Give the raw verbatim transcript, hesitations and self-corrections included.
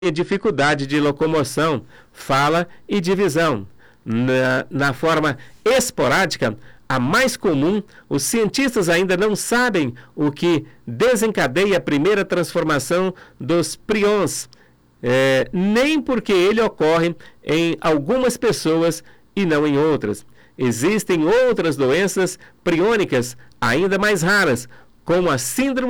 dificuldade de locomoção, fala e de visão. Na, na forma esporádica, a mais comum, os cientistas ainda não sabem o que desencadeia a primeira transformação dos prions, é, nem porque ele ocorre em algumas pessoas e não em outras. Existem outras doenças priônicas ainda mais raras, como a síndrome